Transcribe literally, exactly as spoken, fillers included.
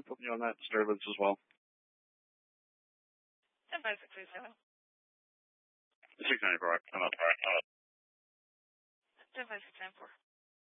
put me on that disturbance as well. ten five six three seven. six ninety-four. I'm up. ten five six nine four.